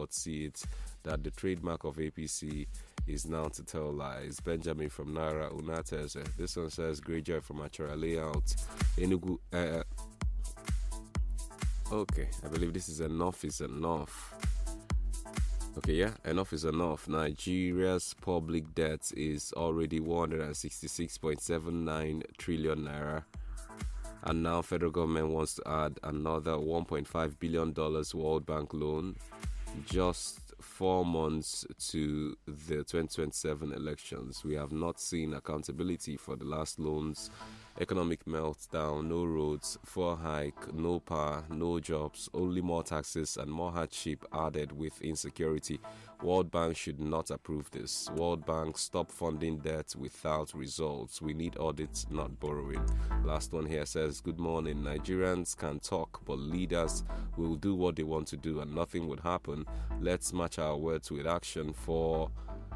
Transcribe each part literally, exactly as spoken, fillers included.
not see it, that the trademark of A P C is now to tell lies. Benjamin from Naira Unates. This one says, great joy from Achara Layout. Enugu. Uh, okay, I believe this is enough is enough. Okay, yeah, enough is enough. Nigeria's public debt is already one hundred sixty-six point seven nine trillion naira. And now federal government wants to add another one point five billion dollars World Bank loan just four months to the twenty twenty-seven elections. We have not seen accountability for the last loans, economic meltdown, no roads, fuel hike, no power, no jobs, only more taxes and more hardship added with insecurity. World Bank should not approve this. World Bank, stop funding debt without results. We need audits, not borrowing. Last one here says, good morning. Nigerians can talk, but leaders will do what they want to do and nothing would happen. Let's match our words with action for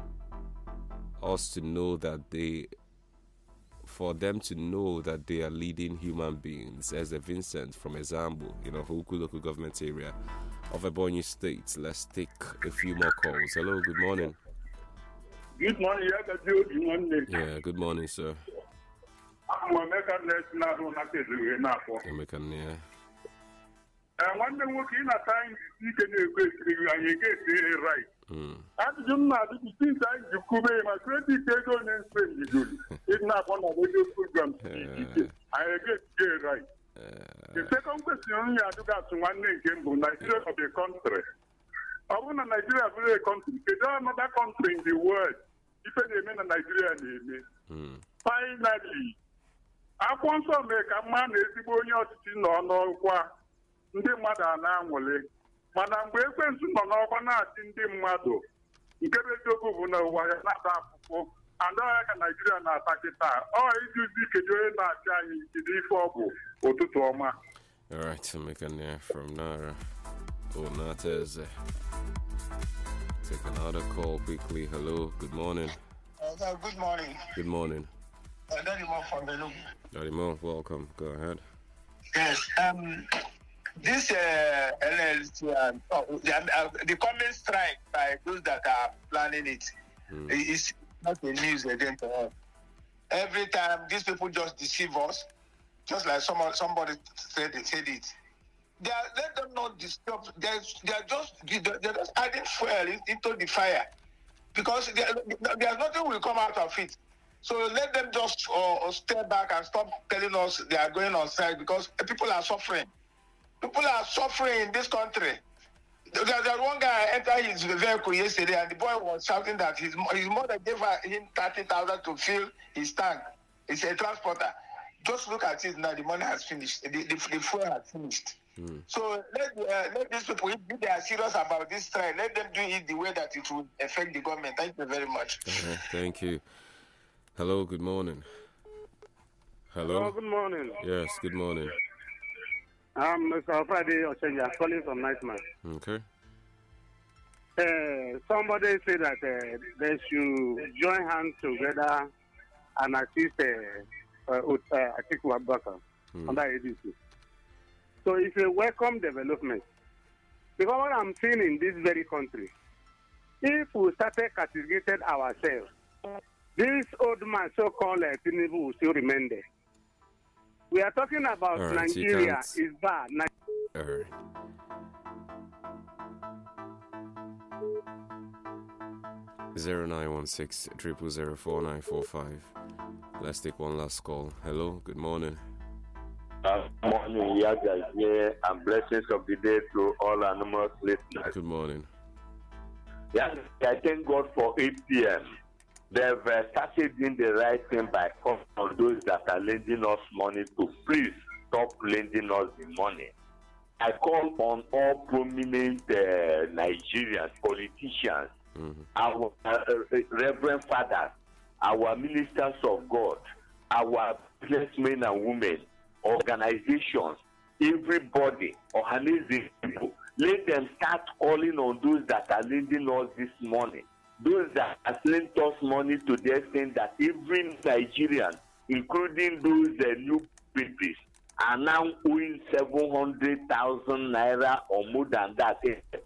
us to know that they for them to know that they are leading human beings. As a Vincent from Ezambu, you know, Huku local government area of Ebonyi State. Let's take a few more calls. Hello, good morning. Good morning, yeah, good morning. Yeah, good morning, sir. I'm American national American, yeah. And one day working at times, you can and you get right. As you know, the things I do, my credit card and spend you. It's not one of the programs. I get right. The second question, I do got one name, Nigeria of the country. I want a Nigeria very country. There are another country in the world. If they mean a Nigeria, finally, I want to make a man is going out to know what. Ndị mmadụ a na-anwụle mana mgbe ekwentị nọ n'ọkwa na-achị ndị mmadụ nke bụ eziokwu bụ na ụwa ya na-ata afụfụ andọghị ka Naijiria na-ata kịta ọ ijuzi kedu onye na-achị anyị kedu ife ọ bụ ụtụtụ ọma. All right, so make a from Nara. Oh, Natez. Take another call quickly. Hello, good morning. Uh, good morning. Good morning. Uh, Daddy Mo from Benin. Daddy Mo, welcome. Go ahead. Yes. Um. This uh, L L C, uh, oh, the, uh, the coming strike by those that are planning it mm. is not the news again to us. Every time these people just deceive us, just like someone somebody said they said it. They are, let them not disturb. They are, they are just they are just adding fuel into the fire because they are, there's nothing will come out of it. So let them just uh, step back and stop telling us they are going on strike because people are suffering. People are suffering in this country. There's one guy entered his vehicle yesterday and the boy was shouting that his, his mother gave him thirty thousand to fill his tank. It's a transporter. Just look at it now, the money has finished. The, the, the fuel has finished. Mm. So let, uh, let these people, if they are serious about this strike, let them do it the way that it will affect the government. Thank you very much. Uh-huh. Thank you. Hello, good morning. Hello. Hello, good morning. Yes, good morning. I'm Mister Friday Ochenya, calling from Nightman. Okay. Uh, somebody said that uh, they should join hands together and assist uh, uh, uh, Atiku Abubakar mm. under A D C. So it's a welcome development. Because what I'm seeing in this very country, if we started castigated ourselves, this old man so-called uh, Tinubu will still remain there. We are talking about right, Nigeria is bad. All right. Zero nine one six triple zero four nine four five. Let's take one last call. Hello, good morning. Good morning, yeah, guys. Yeah, and blessings of the day to all animals listeners. Good morning. Yeah, I thank God for eight p.m. They've uh, started doing the right thing by calling on those that are lending us money to please stop lending us the money. I call on all prominent uh, Nigerians, politicians, mm-hmm. our uh, reverend fathers, our ministers of God, our businessmen and women, organizations, everybody, organizing people. Let them start calling on those that are lending us this money. Those that have lent us money to the extent that every Nigerian, including those uh, new babies, are now owing seven hundred thousand naira or more than that